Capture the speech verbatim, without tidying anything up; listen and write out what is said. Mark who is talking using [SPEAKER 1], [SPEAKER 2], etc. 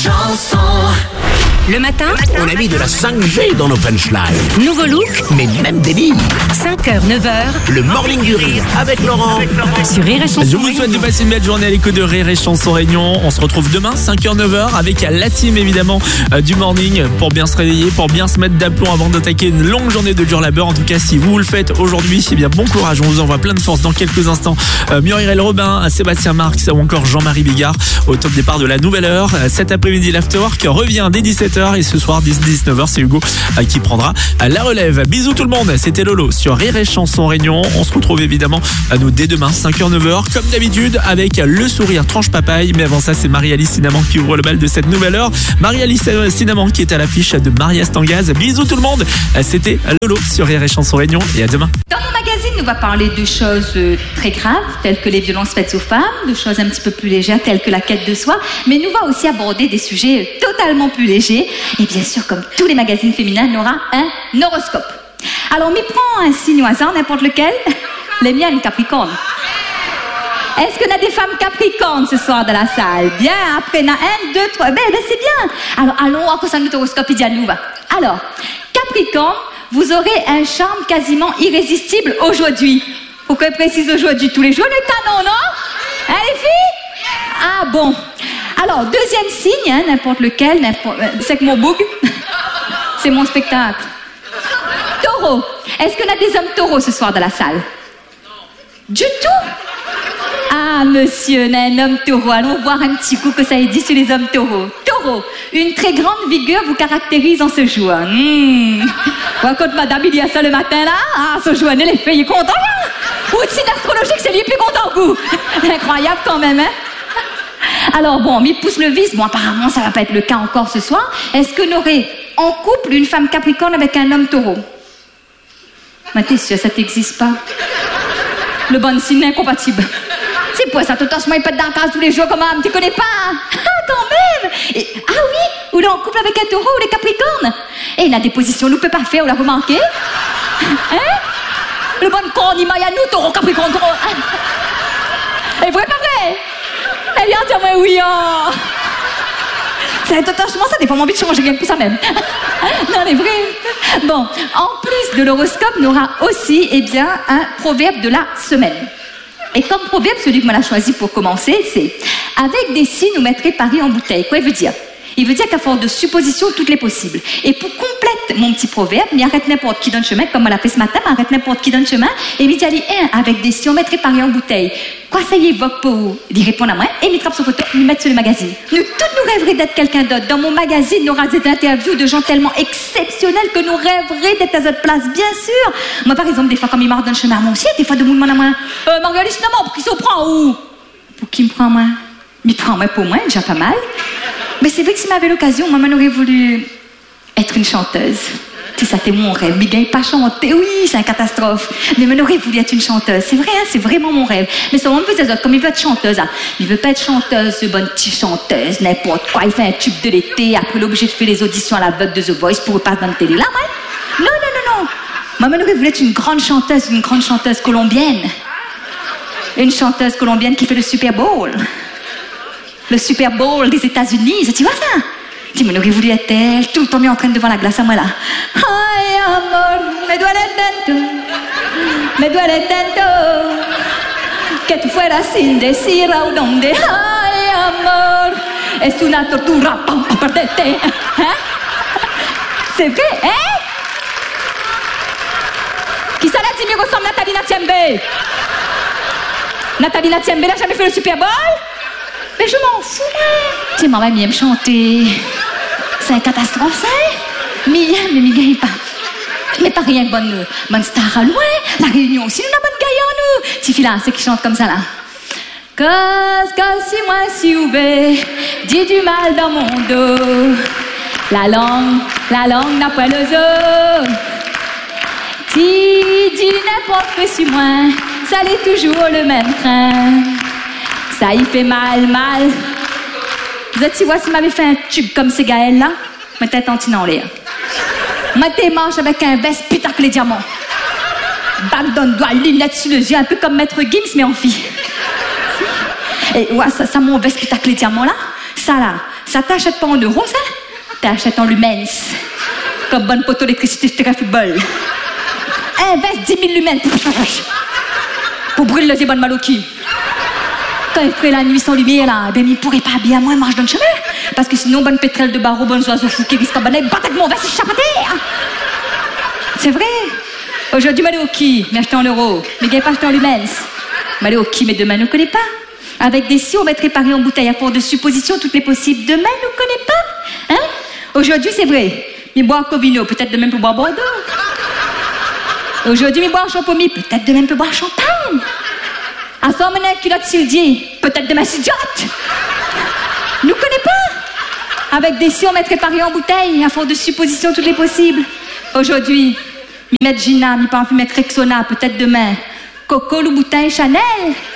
[SPEAKER 1] Chanson.
[SPEAKER 2] Le matin,
[SPEAKER 3] On a mis de la cinq G dans nos punchlines.
[SPEAKER 2] nouveau look,
[SPEAKER 3] Mais même des livres.
[SPEAKER 2] cinq heures, neuf heures,
[SPEAKER 3] Le morning du rire avec Laurent.
[SPEAKER 2] sur Rire et Chanson.
[SPEAKER 4] Je vous souhaite de passer une belle journée à l'écoute de Rire et Chanson Réunion. On se retrouve demain, cinq heures, neuf heures, avec la team évidemment euh, du morning pour bien se réveiller, pour bien se mettre d'aplomb avant d'attaquer une longue journée de dur labeur. En tout cas, si vous le faites aujourd'hui, eh bien bon courage. On vous envoie plein de force dans quelques instants. Euh, Muriel Robin, Sébastien Marx ou encore Jean-Marie Bigard au top départ de la nouvelle heure. Euh, Cet après-midi, l'Afterwork revient dès dix-sept heures et ce soir, dix-neuf heures, c'est Hugo euh, qui prendra euh, la relève. Bisous tout le monde, c'était Lolo sur Rire et Chanson Réunion. On se retrouve évidemment à nous dès demain, cinq heures, neuf heures, comme d'habitude, avec le sourire tranche papaye. Mais avant ça, c'est Marie-Alice Cinnamon qui ouvre le bal de cette nouvelle heure. Marie-Alice Cinnamon qui est à l'affiche de Maria Stangaz. Bisous tout le monde, c'était Lolo sur Rire et Chanson Réunion et à demain.
[SPEAKER 5] Dans mon magazine, on va parler de choses euh, très graves, telles que les violences faites aux femmes, de choses un petit peu plus légères, telles que la quête de soi, mais nous va aussi aborder des sujets euh, totalement plus légers. Et bien sûr, comme tous les magazines féminins, on aura un horoscope. Alors, on m'y prend un signe au hasard, n'importe lequel. Les miennes, Capricorne. Est-ce qu'on a des femmes Capricornes ce soir dans la salle? Bien, après, il y en a un, deux, trois. Ben, ben c'est bien. Alors, allons, à cause de notre horoscope, il dit à nous. Va. Alors, Capricorne, vous aurez un charme quasiment irrésistible aujourd'hui. Pourquoi je précise aujourd'hui? Tous les jours, le canon, non? Hein, les filles? Ah bon. Alors, deuxième signe, hein, n'importe lequel, n'importe... c'est que mon boug, c'est mon spectacle. Taureau. Est-ce qu'on a des hommes taureaux ce soir dans la salle? Du tout? Ah, monsieur, on a un homme taureau. Allons voir un petit coup que ça ait dit sur les hommes taureaux. Taureau, une très grande vigueur vous caractérise en ce jour. Mmh. Quand madame, il dit ça le matin, là, ah, ce jour, les filles, il est content, là. Outil astrologique, c'est lui plus content que vous. Incroyable quand même, hein. Alors bon, il pousse le vice. Bon, apparemment, ça va pas être le cas encore ce soir. Est-ce qu'on aurait en couple une femme Capricorne avec un homme taureau? Mais t'es sûr, ça t'existe pas? Le bon signe incompatible. C'est quoi ça, tout le temps, il pète dans la case tous les jours comme âme, tu connais pas? Ah, quand même! Et, ah oui, ou là, en couple avec un taureau ou les capricornes. Et il a des positions, nous peut pas faire, on l'a remarqué? Hein? Le bon corps, il maille à nous, taureau, capricorne, taureau. Et vrai, pas vrai? Eh bien, tiens-moi, oui, oh. C'est totalement ça, des fois, j'ai envie de changer rien que pour ça même. Non, c'est vrai. Bon, en plus de l'horoscope, on aura aussi, eh bien, un proverbe de la semaine. Et comme proverbe, celui que moi l'a choisi pour commencer, c'est « Avec des signes, nous mettrait Paris en bouteille ». Quoi il veut dire? Il veut dire qu'à force de suppositions, toutes les possibles. Et pour complète mon petit proverbe, il arrête n'importe qui donne chemin, comme on l'a fait ce matin, il arrête n'importe qui donne chemin, et il dit allez, un, avec des signes, on mettrait Paris en bouteille. Quoi ça y évoque pour vous? Il répond à moi, et il trappe son photo, il met sur le magazine. Nous, toutes nous rêverions d'être quelqu'un d'autre. Dans mon magazine, nous aura des interviews de gens tellement exceptionnels que nous rêverions d'être à cette place, bien sûr. Moi, par exemple, des fois, comme il marre donne chemin à moi aussi, des fois, de monde à moi. Euh, Marie-Alice, finalement, pour qui s'en prend ou? Pour qui me prend moi? Mais prend moi pour moi, déjà pas mal. Mais c'est vrai que si m'avait l'occasion, moi, j'aurais voulu être une chanteuse. Tu sais, ça, c'était mon rêve. Mais gagne pas chanter, oui, c'est une catastrophe. Mais j'aurais voulu être une chanteuse. C'est vrai, hein, c'est vraiment mon rêve. Mais ça, on me faisait autres, comme il veut être chanteuse. Hein. Il veut pas être chanteuse, ce bonne petite chanteuse, n'importe quoi. Il fait un tube de l'été, après il est obligé de faire les auditions à la veuve de The Voice pour passer dans la télé. Là, ouais. Non, non, non, non. Moi, j'aurais voulu être une grande chanteuse, une grande chanteuse colombienne. Une chanteuse colombienne qui fait le Super Bowl. Le Super Bowl des États-Unis, tu vois ça? Tu m'en aurais voulu être elle, tout le temps mis en train devant la glace à moi là. Ay, amor, me duele tanto, me duele tanto, que tu fueras sin decir a dónde. Ay, amor, es una tortura para perderte. Hein? C'est vrai, hein? Qui ça l'a dit, me ressemble Nathalie Natiembe? Nathalie Natiembe n'a jamais fait le Super Bowl? Mais je m'en fous, moi. Tu sais, maman, il aime chanter. C'est une catastrophe, ça. Mais mais il gagne pas. Mais pas rien que bonne, bonne star à loin. La Réunion aussi, nous avons bonne gaille en nous. Tifi là, c'est qui chante comme ça, là. Cause, cause, si moi, si ouvert, dis du mal dans mon dos. La langue, la langue n'a pas le zoo. Dis, dis n'importe que sur moi, ça l'est toujours le même train. Ça y fait mal, mal. Vous êtes, tu vois, si m'avait fait un tube comme ces Gaël-là, ma tête en tinant en l'air. Ma tête marche avec un veste pitacle les diamants. Bague d'un doigt, lunettes sur les yeux, un peu comme Maître Gims, mais en fille. Et ouais, ça, ça mon veste pitacle les diamants là, ça là, Ça t'achète pas en euros, ça? T'achètes en lumens. Comme bonne poteau d'électricité sur terrain football. Investe dix mille lumens. Pour brûler les bonnes maloquis. Quand il ferait la nuit sans lumière, là, ben, il pourrait pas bien moins marche dans le chemin. Parce que sinon, bonne pétrole de barreau, bonnes oiseaux fous qui risquent à balayer, battre mon va s'échapper. C'est vrai. Aujourd'hui, m'aller au qui, mais acheter en euros. Mais gagne pas acheter en lumens. M'aller au qui, mais demain, ne connaît pas. Avec des si, on mettrait Paris en bouteille à fort de suppositions, toutes les possibles. Demain, ne connaît pas. Hein? Aujourd'hui, c'est vrai. Mais boire Covino, peut-être demain pour boire Bordeaux. Aujourd'hui, mais boire Champomy, peut-être demain pour boire Champagne. À former un culotte Sildier, peut-être demain Sidiote. Nous connaît pas. Avec des si, on mettrait Paris en bouteille à fort de suppositions, toutes les possibles. Aujourd'hui, mi mettre Gina, mi pas en mettre Rexona, peut-être demain. Coco ou bouteille Chanel.